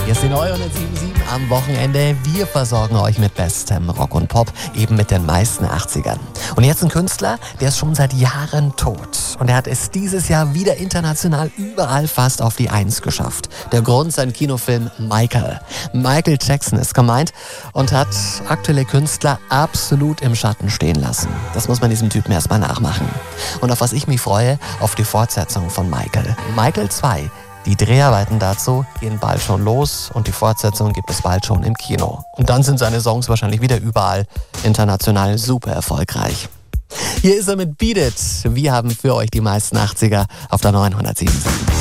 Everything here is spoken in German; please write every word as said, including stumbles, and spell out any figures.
Hier ist die neunhundertsieben am Wochenende. Wir versorgen euch mit bestem Rock und Pop, eben mit den meisten achtzigern. Und jetzt ein Künstler, der ist schon seit Jahren tot. Und er hat es dieses Jahr wieder international überall fast auf die Eins geschafft. Der Grund, sein Kinofilm Michael. Michael Jackson ist gemeint und hat aktuelle Künstler absolut im Schatten stehen lassen. Das muss man diesem Typen erstmal nachmachen. Und auf was ich mich freue, auf die Fortsetzung von Michael. Michael zwei. Die Dreharbeiten dazu gehen bald schon los und die Fortsetzung gibt es bald schon im Kino. Und dann sind seine Songs wahrscheinlich wieder überall international super erfolgreich. Hier ist er mit Beat It. Wir haben für euch die meisten achtziger auf der neunhundertsieben.